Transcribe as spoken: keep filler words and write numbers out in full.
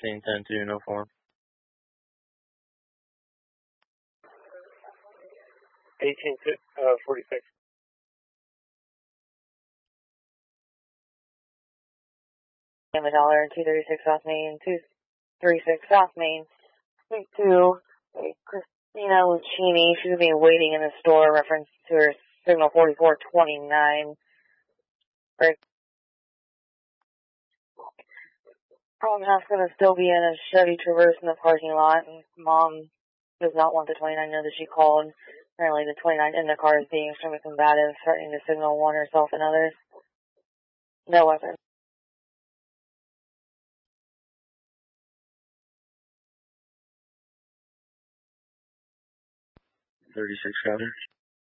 sixteen ten two, no form. eighteen uh, forty-six. Family Dollar, two thirty-six South Main, two thirty-six South Main. Speak to Christina Lucchini. She's going to be waiting in the store, reference to her signal forty-four twenty-nine. Right. House going to still be in a Chevy Traverse in the parking lot, and Mom does not want the twenty-nine know that she called. Apparently the twenty-nine in the car is being extremely combative, threatening to signal one herself and others. No weapon. thirty-six Crowder.